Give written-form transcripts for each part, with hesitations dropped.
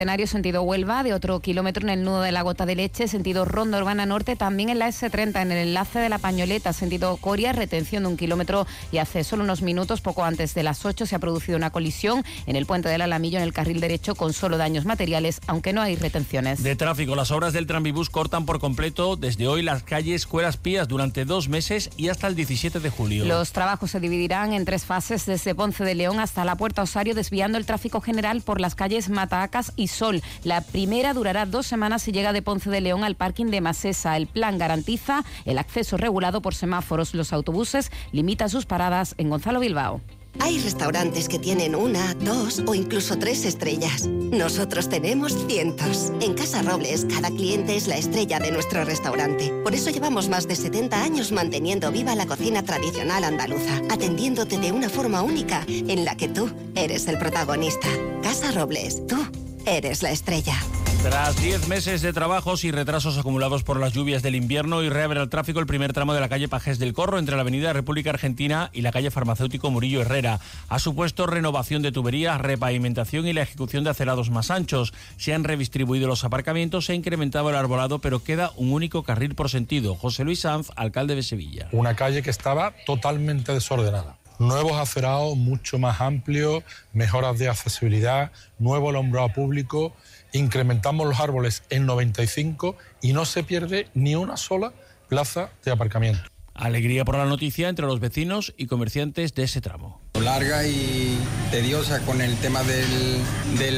Sentido Huelva, de otro kilómetro en el nudo de la Gota de Leche, sentido Ronda Urbana Norte, también en la S30, en el enlace de la Pañoleta, sentido Coria, retención de 1 kilómetro y hace solo unos minutos, poco antes de las 8, se ha producido una colisión en el puente del Alamillo en el carril derecho con solo daños materiales, aunque no hay retenciones. De tráfico, las obras del tranvibús cortan por completo desde hoy las calles Cueras Pías durante 2 meses y hasta el 17 de julio. Los trabajos se dividirán en 3 fases desde Ponce de León hasta la Puerta Osario, desviando el tráfico general por las calles Matahacas y Sol. La primera durará 2 semanas y llega de Ponce de León al parking de Masesa. El plan garantiza el acceso regulado por semáforos. Los autobuses limitan sus paradas en Gonzalo Bilbao. Hay restaurantes que tienen 1, 2 o incluso 3 estrellas. Nosotros tenemos cientos. En Casa Robles, cada cliente es la estrella de nuestro restaurante. Por eso llevamos más de 70 años manteniendo viva la cocina tradicional andaluza, atendiéndote de una forma única en la que tú eres el protagonista. Casa Robles, tú eres la estrella. Tras 10 meses de trabajos y retrasos acumulados por las lluvias del invierno, y reabre al tráfico el primer tramo de la calle Pajés del Corro entre la avenida República Argentina y la calle Farmacéutico Murillo Herrera. Ha supuesto renovación de tuberías, repavimentación y la ejecución de acerados más anchos. Se han redistribuido los aparcamientos, se ha incrementado el arbolado, pero queda un único carril por sentido. José Luis Sanz, alcalde de Sevilla. Una calle que estaba totalmente desordenada. Nuevos acerados mucho más amplios, mejoras de accesibilidad, nuevo alumbrado público, incrementamos los árboles en 95 y no se pierde ni una sola plaza de aparcamiento. Alegría por la noticia entre los vecinos y comerciantes de ese tramo. Larga y tediosa con el tema del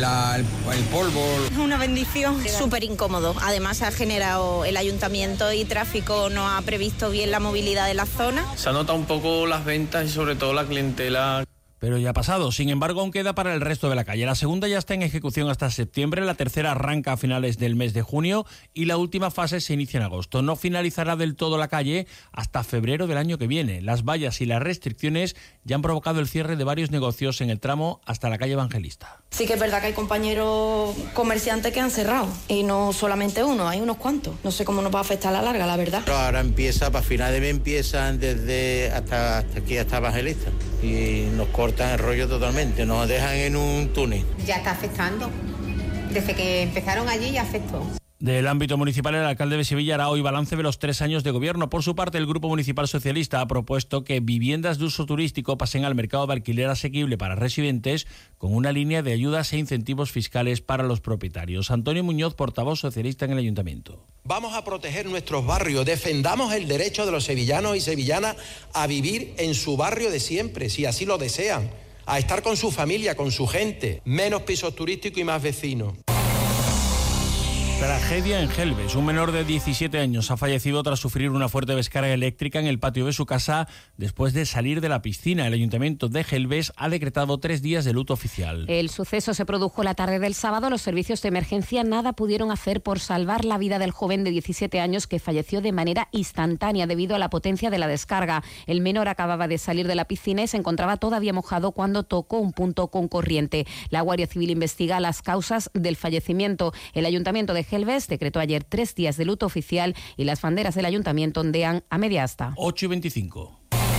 polvo. Es una bendición. Súper incómodo. Además ha generado el ayuntamiento y tráfico no ha previsto bien la movilidad de la zona. Se ha notado un poco las ventas y sobre todo la clientela. Pero ya ha pasado. Sin embargo, aún queda para el resto de la calle. La segunda ya está en ejecución hasta septiembre, la tercera arranca a finales del mes de junio y la última fase se inicia en agosto. No finalizará del todo la calle hasta febrero del año que viene. Las vallas y las restricciones ya han provocado el cierre de varios negocios en el tramo hasta la calle Evangelista. Sí que es verdad que hay compañeros comerciantes que han cerrado y no solamente uno, hay unos cuantos. No sé cómo nos va a afectar a la larga, la verdad. Pero ahora empieza, para finales de mes empiezan desde hasta aquí, hasta Evangelista y nos cortan el rollo totalmente, nos dejan en un túnel. Ya está afectando. Desde que empezaron allí ya afectó. Del ámbito municipal, el alcalde de Sevilla hará hoy balance de los 3 años de gobierno. Por su parte, el Grupo Municipal Socialista ha propuesto que viviendas de uso turístico pasen al mercado de alquiler asequible para residentes con una línea de ayudas e incentivos fiscales para los propietarios. Antonio Muñoz, portavoz socialista en el Ayuntamiento. Vamos a proteger nuestros barrios, defendamos el derecho de los sevillanos y sevillanas a vivir en su barrio de siempre, si así lo desean, a estar con su familia, con su gente, menos pisos turísticos y más vecinos. Tragedia en Gelbes. Un menor de 17 años ha fallecido tras sufrir una fuerte descarga eléctrica en el patio de su casa después de salir de la piscina. El Ayuntamiento de Gelbes ha decretado 3 días de luto oficial. El suceso se produjo la tarde del sábado. Los servicios de emergencia nada pudieron hacer por salvar la vida del joven de 17 años que falleció de manera instantánea debido a la potencia de la descarga. El menor acababa de salir de la piscina y se encontraba todavía mojado cuando tocó un punto con corriente. La Guardia Civil investiga las causas del fallecimiento. El Ayuntamiento de Gelbes decretó ayer 3 días de luto oficial y las banderas del ayuntamiento ondean a media asta. 8:25.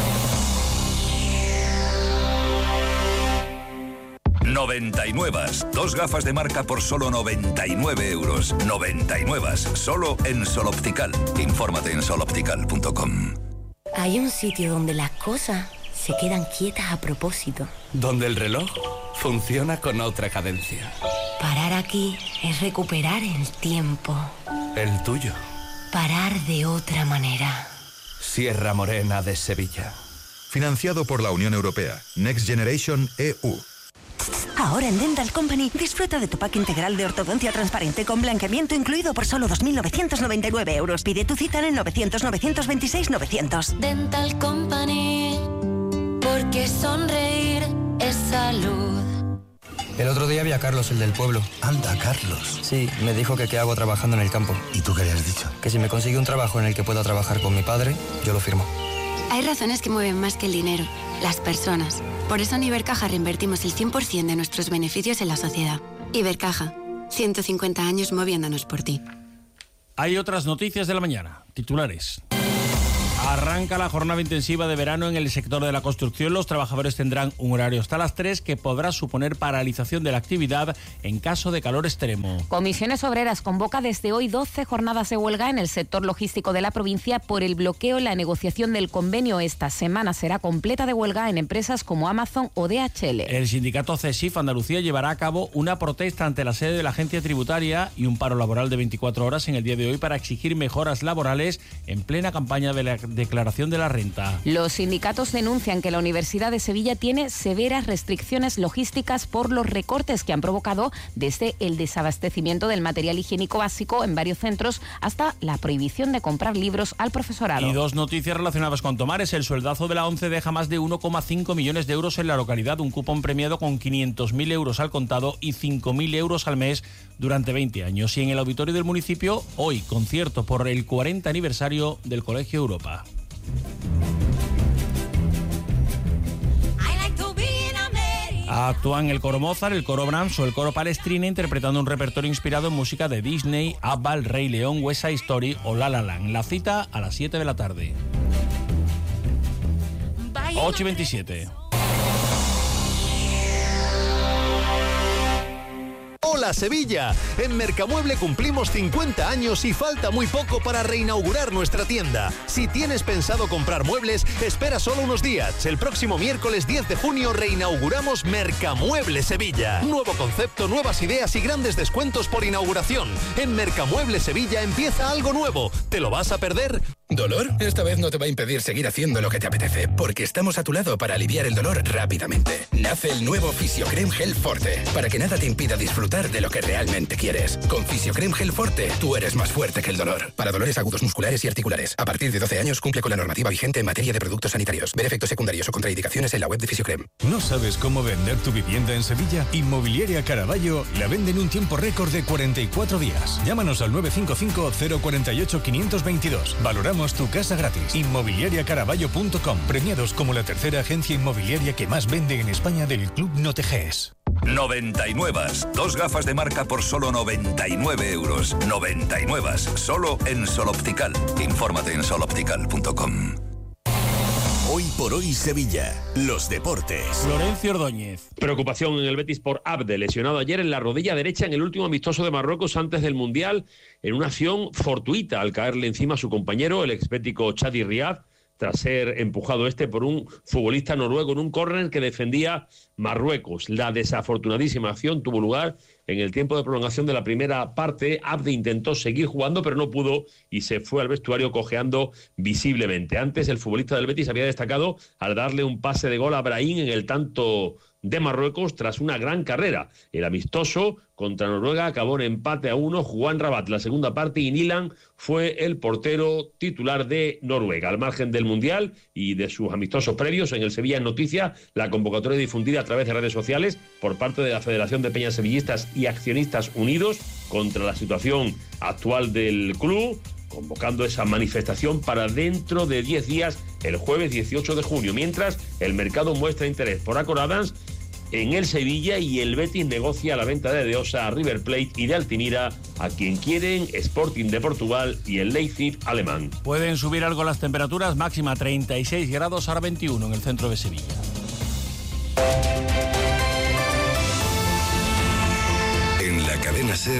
99. 2 gafas de marca por solo 99 euros. 99. Solo en Sol Optical. Infórmate en soloptical.com. Hay un sitio donde las cosas se quedan quietas a propósito. Donde el reloj funciona con otra cadencia. Parar aquí es recuperar el tiempo. El tuyo. Parar de otra manera. Sierra Morena de Sevilla. Financiado por la Unión Europea. Next Generation EU. Ahora en Dental Company disfruta de tu pack integral de ortodoncia transparente con blanqueamiento incluido por solo 2.999 euros. Pide tu cita en el 900-926-900. Dental Company, porque sonreír es salud. El otro día vi a Carlos, el del pueblo. Anda, Carlos. Sí, me dijo que qué hago trabajando en el campo. ¿Y tú qué le has dicho? Que si me consigue un trabajo en el que pueda trabajar con mi padre, yo lo firmo. Hay razones que mueven más que el dinero, las personas. Por eso en Ibercaja reinvertimos el 100% de nuestros beneficios en la sociedad. Ibercaja, 150 años moviéndonos por ti. Hay otras noticias de la mañana. Titulares. Arranca la jornada intensiva de verano en el sector de la construcción. Los trabajadores tendrán un horario hasta las 3 que podrá suponer paralización de la actividad en caso de calor extremo. Comisiones Obreras convoca desde hoy 12 jornadas de huelga en el sector logístico de la provincia por el bloqueo en la negociación del convenio. Esta semana será completa de huelga en empresas como Amazon o DHL. El sindicato CESIF Andalucía llevará a cabo una protesta ante la sede de la agencia tributaria y un paro laboral de 24 horas en el día de hoy para exigir mejoras laborales en plena campaña de la declaración de la renta. Los sindicatos denuncian que la Universidad de Sevilla tiene severas restricciones logísticas por los recortes que han provocado desde el desabastecimiento del material higiénico básico en varios centros hasta la prohibición de comprar libros al profesorado. Y dos noticias relacionadas con Tomares. El sueldazo de la ONCE deja más de 1,5 millones de euros en la localidad, un cupón premiado con 500.000 euros al contado y 5.000 euros al mes durante 20 años. Y en el auditorio del municipio, hoy, concierto por el 40 aniversario del Colegio Europa. Actúan el coro Mozart, el coro Brahms o el coro Palestrina interpretando un repertorio inspirado en música de Disney, ABBA, El Rey León, West Side Story o La La Land. La cita a las 7 de la tarde. 8:27. Hola Sevilla, en Mercamueble cumplimos 50 años y falta muy poco para reinaugurar nuestra tienda. Si tienes pensado comprar muebles, espera solo unos días. El próximo miércoles 10 de junio reinauguramos Mercamueble Sevilla. Nuevo concepto, nuevas ideas y grandes descuentos por inauguración. En Mercamueble Sevilla empieza algo nuevo. ¿Te lo vas a perder? ¿Dolor? Esta vez no te va a impedir seguir haciendo lo que te apetece, porque estamos a tu lado para aliviar el dolor rápidamente. Nace el nuevo Fisiocrem Gel Forte, para que nada te impida disfrutar de lo que realmente quieres. Con Fisiocrem Gel Forte, tú eres más fuerte que el dolor. Para dolores agudos musculares y articulares. A partir de 12 años cumple con la normativa vigente en materia de productos sanitarios. Ver efectos secundarios o contraindicaciones en la web de Fisiocrem. ¿No sabes cómo vender tu vivienda en Sevilla? Inmobiliaria Caraballo la vende en un tiempo récord de 44 días. Llámanos al 955 048 522. Valoramos tu casa gratis. Inmobiliariacaraballo.com. Premiados como la tercera agencia inmobiliaria que más vende en España del Club Noteges. 99. Dos gafas de marca por solo 99 euros. 99. Solo en Sol Optical. Infórmate en soloptical.com. Hoy por hoy Sevilla, los deportes. Florencio Ordóñez. Preocupación en el Betis por Abde, lesionado ayer en la rodilla derecha en el último amistoso de Marruecos antes del Mundial, en una acción fortuita al caerle encima a su compañero, el expético Chadi Riad, tras ser empujado por un futbolista noruego en un córner que defendía Marruecos. La desafortunadísima acción tuvo lugar en el tiempo de prolongación de la primera parte. Abde intentó seguir jugando, pero no pudo y se fue al vestuario cojeando visiblemente. Antes, el futbolista del Betis había destacado al darle un pase de gol a Brahim en el tanto de Marruecos tras una gran carrera. El amistoso contra Noruega acabó en empate a 1. Juan Rabat la segunda parte y Nilan fue el portero titular de Noruega. Al margen del Mundial y de sus amistosos previos, en el Sevilla en Noticia, la convocatoria difundida a través de redes sociales por parte de la Federación de Peñas Sevillistas y Accionistas Unidos contra la situación actual del club, convocando esa manifestación para dentro de 10 días, el jueves 18 de junio, mientras el mercado muestra interés por Acor Adams en el Sevilla y el Betis negocia la venta de Osa a River Plate y de Altimira a quien quieren Sporting de Portugal y el Leipzig alemán. Pueden subir algo las temperaturas, máxima 36 grados, ahora 21 en el centro de Sevilla. En la cadena SER,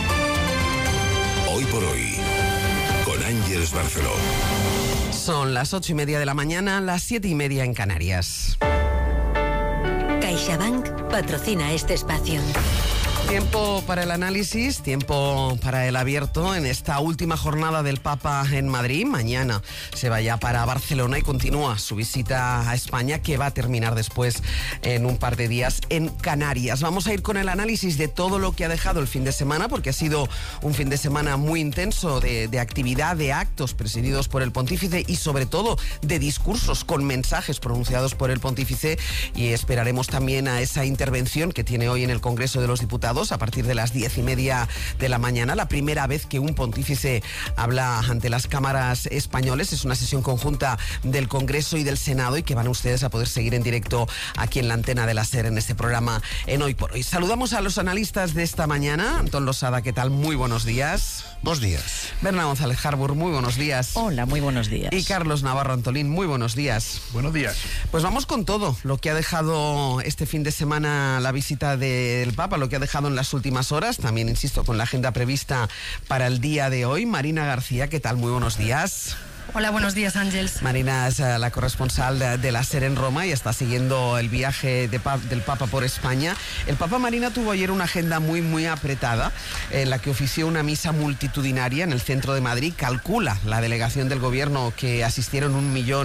hoy por hoy, con Ángeles Barceló. Son las 8:30 de la mañana, las 7:30 en Canarias. CaixaBank patrocina este espacio. Tiempo para el análisis, tiempo para el abierto en esta última jornada del Papa en Madrid. Mañana se va ya para Barcelona y continúa su visita a España, que va a terminar después en un par de días en Canarias. Vamos a ir con el análisis de todo lo que ha dejado el fin de semana, porque ha sido un fin de semana muy intenso de actividad, de actos presididos por el pontífice y sobre todo de discursos con mensajes pronunciados por el pontífice, y esperaremos también a esa intervención que tiene hoy en el Congreso de los Diputados a partir de las 10:30 de la mañana. La primera vez que un pontífice habla ante las cámaras españoles. Es una sesión conjunta del Congreso y del Senado y que van ustedes a poder seguir en directo aquí en la antena de la SER en este programa en Hoy por Hoy. Saludamos a los analistas de esta mañana. Antón Losada, ¿qué tal? Muy buenos días. Buenos días. Berna González Harbour, muy buenos días. Hola, muy buenos días. Y Carlos Navarro Antolín, muy buenos días. Buenos días. Pues vamos con todo lo que ha dejado este fin de semana la visita del Papa, lo que ha dejado en las últimas horas. También, insisto, con la agenda prevista para el día de hoy. Marina García, ¿qué tal? Muy buenos días. Hola, buenos días, Ángels. Marina es la corresponsal de la SER en Roma y está siguiendo el viaje del Papa por España. El Papa, Marina, tuvo ayer una agenda muy apretada en la que ofició una misa multitudinaria en el centro de Madrid. Calcula la delegación del gobierno que asistieron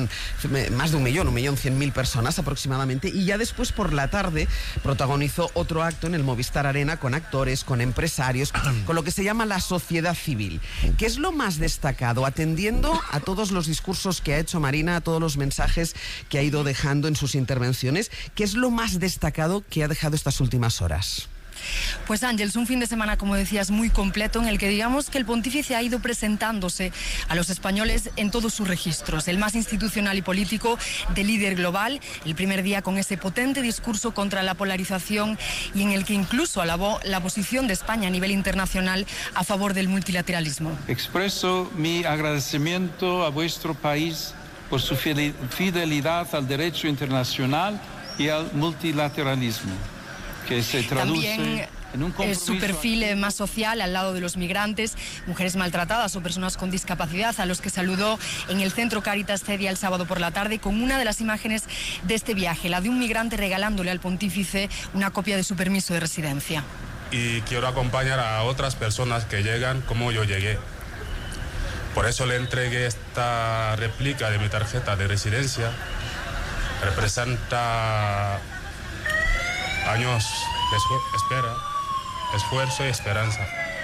más de 1.100.000 personas aproximadamente, y ya después por la tarde protagonizó otro acto en el Movistar Arena con actores, con empresarios, con lo que se llama la sociedad civil. ¿Qué es lo más destacado, atendiendo a todos los discursos que ha hecho Marina, a todos los mensajes que ha ido dejando en sus intervenciones? ¿Qué es lo más destacado que ha dejado estas últimas horas? Pues Ángels, un fin de semana, como decías, muy completo, en el que digamos que el pontífice ha ido presentándose a los españoles en todos sus registros, el más institucional y político, de líder global, el primer día con ese potente discurso contra la polarización y en el que incluso alabó la posición de España a nivel internacional a favor del multilateralismo. Expreso mi agradecimiento a vuestro país por su fidelidad al derecho internacional y al multilateralismo, que se traduce también en un compromiso. Su perfil más social, al lado de los migrantes, mujeres maltratadas o personas con discapacidad, a los que saludó en el Centro Caritas Cedia el sábado por la tarde, con una de las imágenes de este viaje, la de un migrante regalándole al pontífice una copia de su permiso de residencia. Y quiero acompañar a otras personas que llegan como yo llegué. Por eso le entregué esta réplica de mi tarjeta de residencia. Representa años de espera, esfuerzo y esperanza.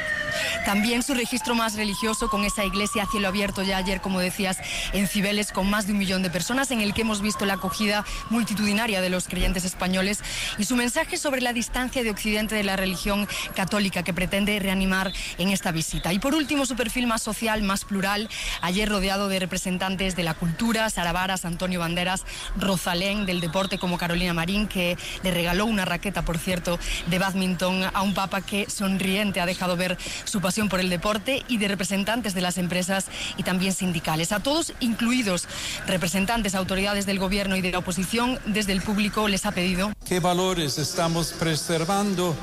También su registro más religioso, con esa iglesia a cielo abierto ya ayer, como decías, en Cibeles, con más de 1 millón de personas, en el que hemos visto la acogida multitudinaria de los creyentes españoles, y su mensaje sobre la distancia de Occidente de la religión católica que pretende reanimar en esta visita. Y por último, su perfil más social, más plural, ayer rodeado de representantes de la cultura, Sara Varas, Antonio Banderas, Rosalén, del deporte como Carolina Marín, que le regaló una raqueta, por cierto, de bádminton a un papa que sonriente ha dejado ver su pasión por el deporte, y de representantes de las empresas y también sindicales. A todos, incluidos representantes, autoridades del gobierno y de la oposición, desde el público les ha pedido: ¿qué valores estamos preservando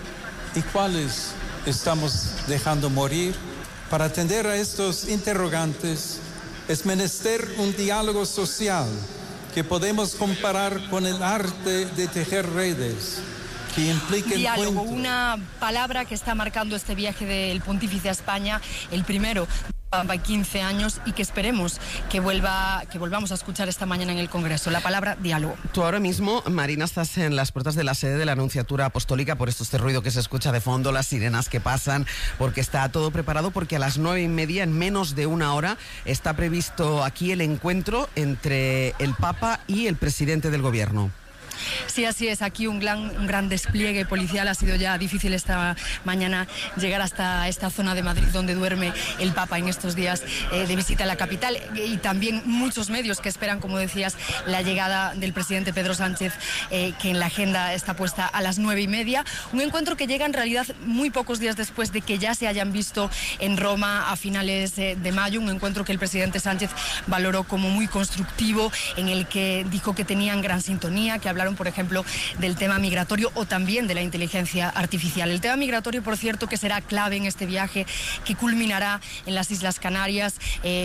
y cuáles estamos dejando morir? Para atender a estos interrogantes es menester un diálogo social que podemos comparar con el arte de tejer redes, que implica diálogo, una palabra que está marcando este viaje del pontífice a España, el primero de 15 años, y que esperemos que volvamos a escuchar esta mañana en el Congreso. La palabra diálogo. Tú ahora mismo, Marina, estás en las puertas de la sede de la Anunciatura Apostólica, por esto este ruido que se escucha de fondo, las sirenas que pasan, porque está todo preparado, porque a las 9:30, en menos de una hora, está previsto aquí el encuentro entre el Papa y el presidente del Gobierno. Sí, así es. Aquí un gran despliegue policial. Ha sido ya difícil esta mañana llegar hasta esta zona de Madrid donde duerme el Papa en estos días de visita a la capital, y también muchos medios que esperan, como decías, la llegada del presidente Pedro Sánchez, que en la agenda está puesta a las 9:30. Un encuentro que llega en realidad muy pocos días después de que ya se hayan visto en Roma a finales de mayo. Un encuentro que el presidente Sánchez valoró como muy constructivo, en el que dijo que tenían gran sintonía, que hablaron, por ejemplo, del tema migratorio o también de la inteligencia artificial. El tema migratorio, por cierto, que será clave en este viaje que culminará en las Islas Canarias,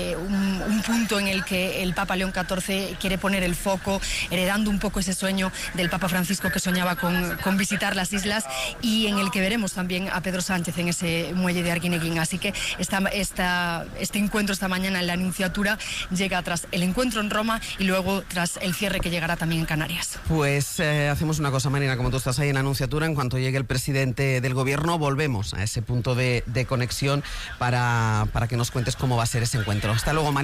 un punto en el que el Papa León XIV quiere poner el foco, heredando un poco ese sueño del Papa Francisco, que soñaba con visitar las islas, y en el que veremos también a Pedro Sánchez en ese muelle de Arguineguín. Así que este encuentro esta mañana en la Anunciatura llega tras el encuentro en Roma y luego tras el cierre que llegará también en Canarias. Pues hacemos una cosa, Marina, como tú estás ahí en la Anunciatura, en cuanto llegue el presidente del Gobierno, volvemos a ese punto de conexión para que nos cuentes cómo va a ser ese encuentro. Hasta luego, Marina.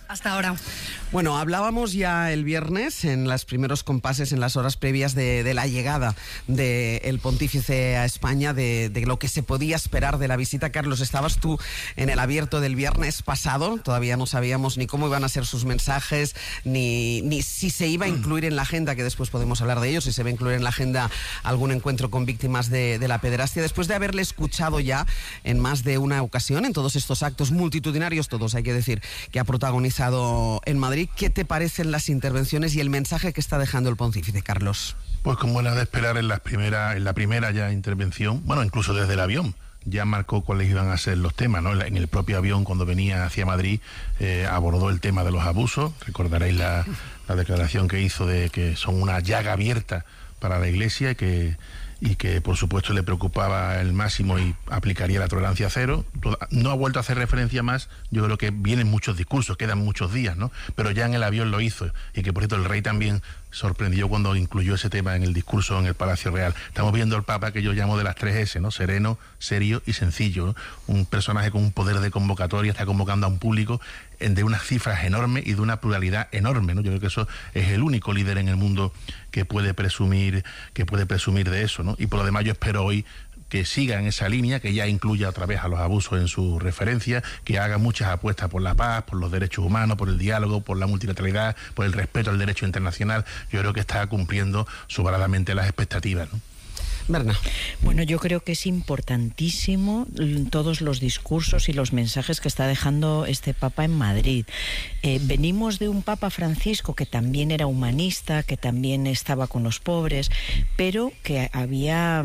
Hasta ahora. Bueno, hablábamos ya el viernes en los primeros compases, en las horas previas de la llegada del pontífice a España, de lo que se podía esperar de la visita. Carlos, estabas tú en el abierto del viernes pasado, todavía no sabíamos ni cómo iban a ser sus mensajes, ni si se iba a incluir en la agenda, que después podemos hablar de ello, si se va a incluir en la agenda algún encuentro con víctimas de la pederastia. Después de haberle escuchado ya en más de una ocasión, en todos estos actos multitudinarios, todos hay que decir, que ha protagonizado en Madrid, ¿qué te parecen las intervenciones y el mensaje que está dejando el pontífice, Carlos? Pues como era de esperar en la primera ya intervención, bueno, incluso desde el avión, ya marcó cuáles iban a ser los temas, ¿no? En el propio avión, cuando venía hacia Madrid, abordó el tema de los abusos. Recordaréis la declaración que hizo de que son una llaga abierta para la Iglesia y que por supuesto le preocupaba el máximo y aplicaría la tolerancia cero. No ha vuelto a hacer referencia más. Yo creo que vienen muchos discursos, quedan muchos días, ¿no? Pero ya en el avión lo hizo, y que por cierto el rey también sorprendió cuando incluyó ese tema en el discurso en el Palacio Real. Estamos viendo al Papa que yo llamo de las 3 S, ¿no? Sereno, serio y sencillo, ¿no? Un personaje con un poder de convocatoria, está convocando a un público de unas cifras enormes y de una pluralidad enorme, ¿no? Yo creo que eso es el único líder en el mundo que puede presumir de eso, ¿no? Y por lo demás yo espero hoy que siga en esa línea, que ya incluya otra vez a los abusos en su referencia, que haga muchas apuestas por la paz, por los derechos humanos, por el diálogo, por la multilateralidad, por el respeto al derecho internacional. Yo creo que está cumpliendo sobradamente las expectativas, ¿no? Berna. Bueno, yo creo que es importantísimo todos los discursos y los mensajes que está dejando este Papa en Madrid. Venimos de un Papa Francisco que también era humanista, que también estaba con los pobres, pero que había,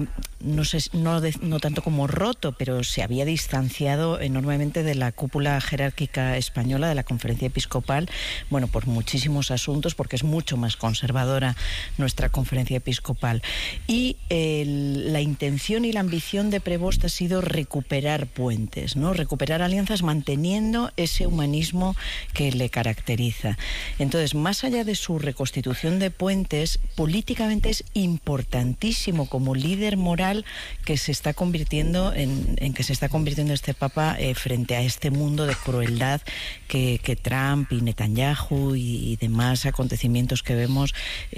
no tanto como roto, pero se había distanciado enormemente de la cúpula jerárquica española, de la Conferencia Episcopal, bueno, por muchísimos asuntos, porque es mucho más conservadora nuestra Conferencia Episcopal. Y la intención y la ambición de Prevost ha sido recuperar puentes, ¿no? Recuperar alianzas manteniendo ese humanismo que le caracteriza. Entonces, más allá de su reconstitución de puentes, políticamente es importantísimo como líder moral que se está convirtiendo en que se está convirtiendo este Papa frente a este mundo de crueldad que Trump y Netanyahu y demás acontecimientos que vemos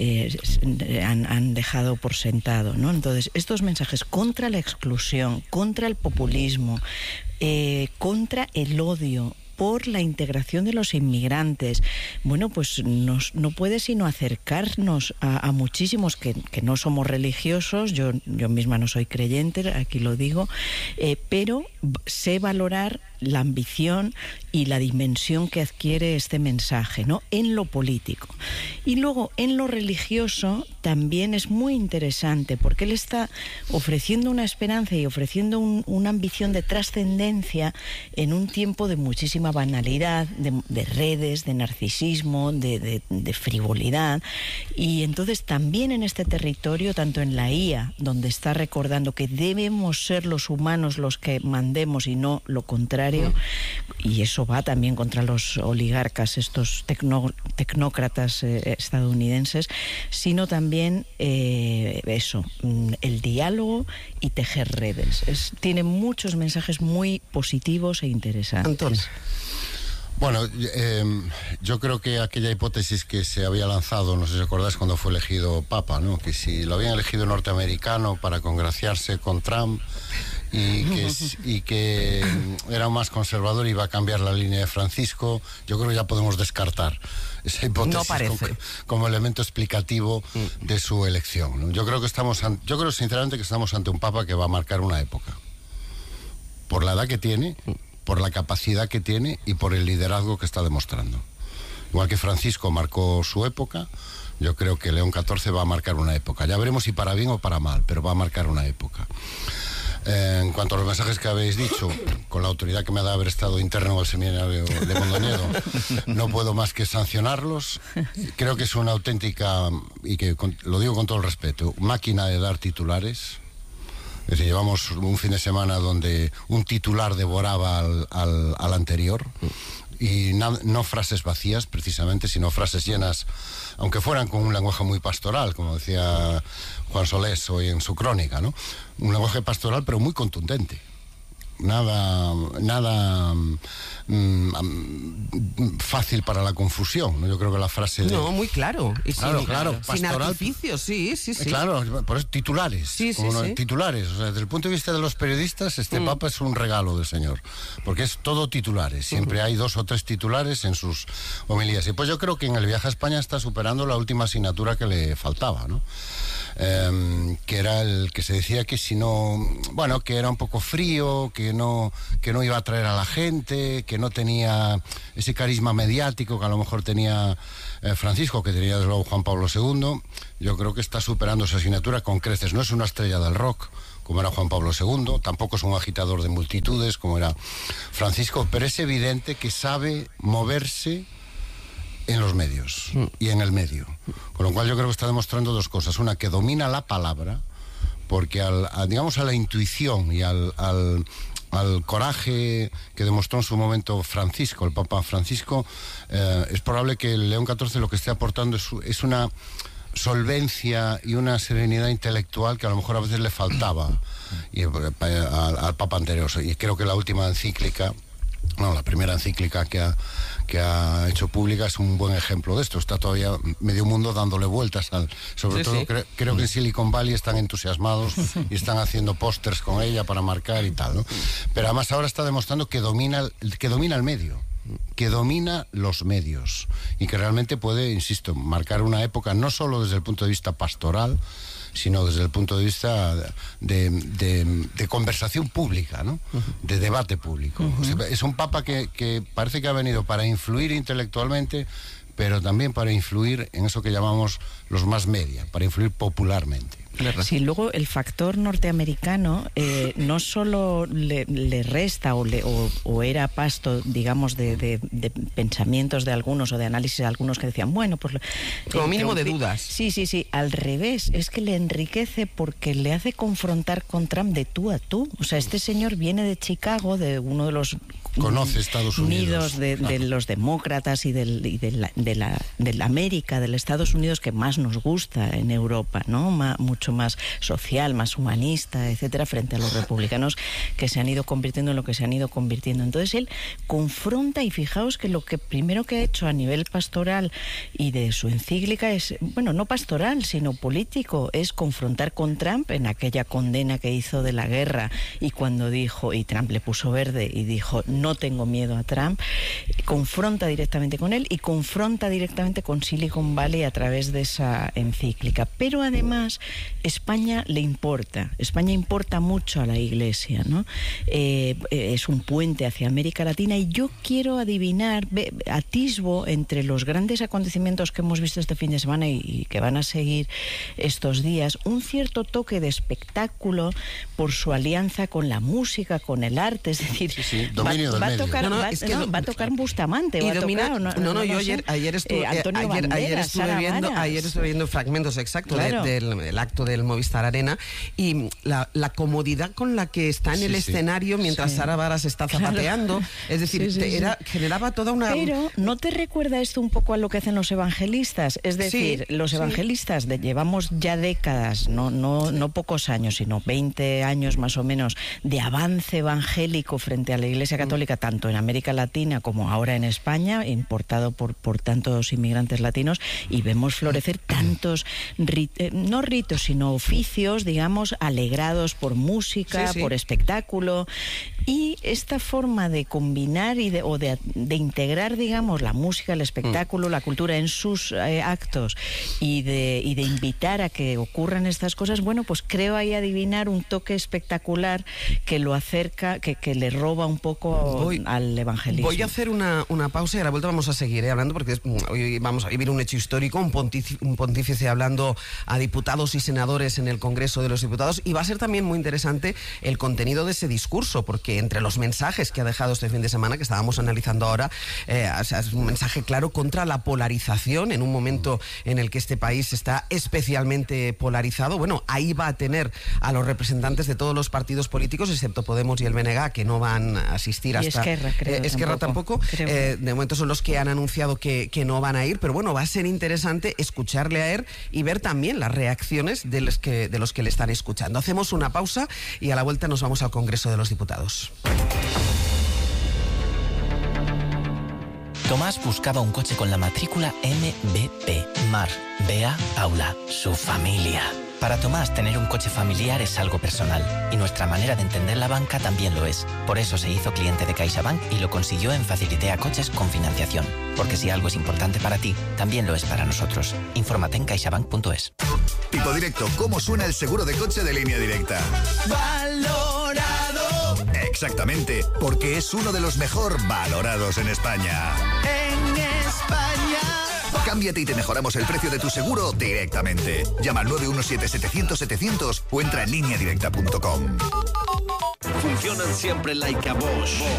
han dejado por sentado, ¿no? Entonces, estos mensajes contra la exclusión, contra el populismo, contra el odio, por la integración de los inmigrantes, bueno, pues no puede sino acercarnos a muchísimos que no somos religiosos. Yo misma no soy creyente, aquí lo digo, pero sé valorar la ambición y la dimensión que adquiere este mensaje, ¿no? En lo político. Y luego, en lo religioso, también es muy interesante, porque él está ofreciendo una esperanza y ofreciendo una ambición de trascendencia en un tiempo de muchísima banalidad, de redes, de narcisismo, de frivolidad. Y entonces también en este territorio, tanto en la IA, donde está recordando que debemos ser los humanos los que mandemos y no lo contrario, y eso va también contra los oligarcas, estos tecnócratas estadounidenses, sino también el diálogo y tejer redes. Tiene muchos mensajes muy positivos e interesantes. Antonio. Bueno, yo creo que aquella hipótesis que se había lanzado, no sé si acordáis cuando fue elegido Papa, ¿no? Que si lo habían elegido norteamericano para congraciarse con Trump y que era más conservador y iba a cambiar la línea de Francisco, yo creo que ya podemos descartar esa hipótesis como elemento explicativo de su elección, ¿no? Yo creo sinceramente que estamos ante un Papa que va a marcar una época. Por la edad que tiene, por la capacidad que tiene y por el liderazgo que está demostrando. Igual que Francisco marcó su época, yo creo que León XIV va a marcar una época. Ya veremos si para bien o para mal, pero va a marcar una época. En cuanto a los mensajes que habéis dicho, con la autoridad que me da haber estado interno en el seminario de Mondoñedo, no puedo más que sancionarlos. Creo que es una auténtica, y que lo digo con todo el respeto, máquina de dar titulares. Es decir, llevamos un fin de semana donde un titular devoraba al anterior, y no frases vacías precisamente, sino frases llenas, aunque fueran con un lenguaje muy pastoral, como decía Juan Solés hoy en su crónica, ¿no? Un lenguaje pastoral pero muy contundente. fácil para la confusión, ¿no? Yo creo que la frase de... No, muy claro. Y claro, sin artificios, sí. Claro, por eso titulares. Sí. Titulares. O sea, desde el punto de vista de los periodistas, este Papa es un regalo del Señor, porque es todo titulares. Siempre hay 2 o 3 titulares en sus homilías. Y pues yo creo que en el viaje a España está superando la última asignatura que le faltaba, ¿no? Que era el que se decía que si no, bueno, que era un poco frío, que no iba a atraer a la gente, que no tenía ese carisma mediático que a lo mejor tenía Francisco, que tenía desde luego Juan Pablo II. Yo creo que está superando esa asignatura con creces. No es una estrella del rock como era Juan Pablo II, tampoco es un agitador de multitudes como era Francisco, pero es evidente que sabe moverse en los medios y en el medio. Con lo cual yo creo que está demostrando 2 cosas. Una, que domina la palabra, porque digamos a la intuición y al coraje que demostró en su momento Francisco, el Papa Francisco, es probable que el León XIV lo que esté aportando es una solvencia y una serenidad intelectual que a lo mejor a veces le faltaba al Papa anterior. Y creo que la última encíclica, la primera encíclica que ha hecho pública es un buen ejemplo de esto. Está todavía medio mundo dándole vueltas sobre todo. Creo que en Silicon Valley están entusiasmados y están haciendo pósters con ella para marcar y tal, ¿no? Pero además ahora está demostrando que domina el medio, que domina los medios y que realmente puede, insisto, marcar una época no solo desde el punto de vista pastoral, sino desde el punto de vista de conversación pública, ¿no? De debate público. O sea, es un papa que parece que ha venido para influir intelectualmente, pero también para influir en eso que llamamos los más media, para influir popularmente. Sí, luego el factor norteamericano no solo le resta o era pasto, digamos, de pensamientos de algunos o de análisis de algunos que decían, bueno, pues... Como mínimo de dudas. Sí, al revés, es que le enriquece porque le hace confrontar con Trump de tú a tú. O sea, este señor viene de Chicago, de uno de los... Conoce Estados Unidos. De los demócratas y de la América, del Estados Unidos que más nos gusta en Europa, ¿no? Mucho más social, más humanista, etcétera, frente a los republicanos que se han ido convirtiendo en lo que se han ido convirtiendo. Entonces él confronta, y fijaos que lo que primero que ha hecho a nivel pastoral y de su encíclica es, bueno, no pastoral, sino político, es confrontar con Trump en aquella condena que hizo de la guerra, y cuando dijo, y Trump le puso verde y dijo, no tengo miedo a Trump, confronta directamente con él y confronta directamente con Silicon Valley a través de esa encíclica. Pero además España le importa, España importa mucho a la Iglesia, ¿no? Es un puente hacia América Latina, y yo quiero adivinar, atisbo entre los grandes acontecimientos que hemos visto este fin de semana y que van a seguir estos días, un cierto toque de espectáculo por su alianza con la música, con el arte, es decir, va a tocar Bustamante, yo ayer estuve viendo fragmentos exactos del acto del Movistar Arena, y la comodidad con la que está en el escenario mientras Sara Varas está zapateando, es decir, generaba toda una... Pero ¿no te recuerda esto un poco a lo que hacen los evangelistas? Es decir, los evangelistas llevamos ya décadas, no pocos años, sino 20 años más o menos de avance evangélico frente a la Iglesia Católica, tanto en América Latina como ahora en España, importado por tantos inmigrantes latinos, y vemos florecer tantos no ritos, sino oficios, digamos, alegrados por música, por espectáculo, y esta forma de combinar de integrar, digamos, la música, el espectáculo, la cultura en sus actos, y de invitar a que ocurran estas cosas, bueno, pues creo ahí adivinar un toque espectacular que lo acerca, que le roba un poco al evangelismo. Voy a hacer una pausa y a la vuelta vamos a seguir hablando, porque hoy vamos a vivir un hecho histórico, un pontífice hablando a diputados y senadores en el Congreso de los Diputados, y va a ser también muy interesante el contenido de ese discurso, porque entre los mensajes que ha dejado este fin de semana, que estábamos analizando ahora, es un mensaje claro contra la polarización en un momento en el que este país está especialmente polarizado. Bueno, ahí va a tener a los representantes de todos los partidos políticos, excepto Podemos y el BNG, que no van a asistir hasta... Esquerra tampoco. De momento son los que han anunciado que no van a ir, pero bueno, va a ser interesante escucharle a él y ver también las reacciones de los que le están escuchando. Hacemos una pausa y a la vuelta nos vamos al Congreso de los Diputados. Seguros. Tomás buscaba un coche con la matrícula MBP. Mar, Bea, Paula, su familia. Para Tomás, tener un coche familiar es algo personal, y nuestra manera de entender la banca también lo es. Por eso se hizo cliente de CaixaBank y lo consiguió en Facilitea Coches con financiación. Porque si algo es importante para ti, también lo es para nosotros. Infórmate en caixabank.es. Tipo directo, ¿cómo suena el seguro de coche de Línea Directa? ¡Valorado! Exactamente, porque es uno de los mejor valorados en España. En España. Cámbiate y te mejoramos el precio de tu seguro directamente. Llama al 917-700-700 o entra en lineadirecta.com. Funcionan siempre like a Bosch.